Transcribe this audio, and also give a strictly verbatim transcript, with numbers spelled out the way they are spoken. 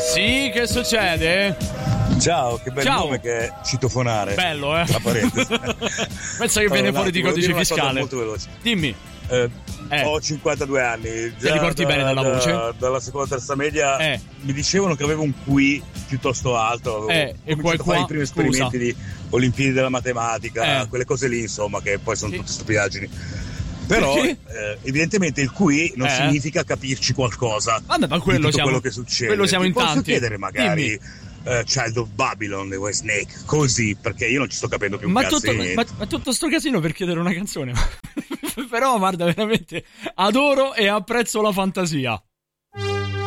Sì, che succede? Ciao, che bel Ciao. nome che è citofonare. Bello, eh? Tra parentesi. Pensa che viene Allora, fuori di volevo codice dire una cosa fiscale. molto veloce. Dimmi. Eh, Eh. Ho cinquantadue anni. Già ti porti da- bene dalla da- voce? Dalla seconda terza media Eh. mi dicevano che avevo un Q I piuttosto alto. Avevo Eh, e cominciato qua- a fare qua- i primi scusa. esperimenti di Olimpiadi della matematica, Eh. quelle cose lì, insomma, che poi sono Sì. tutte stupidaggini. Però, Perché? eh, evidentemente il Q I non Eh. significa capirci qualcosa. Vabbè, ma quello di tutto siamo- quello che succede. quello siamo Ti in posso tanti. chiedere magari Dimmi. eh, Child of Babylon dei White Snake, così, perché io non ci sto capendo più un Ma cazzo tutto, di ma, niente. ma tutto sto casino per chiedere una canzone. Però guarda, veramente adoro e apprezzo la fantasia.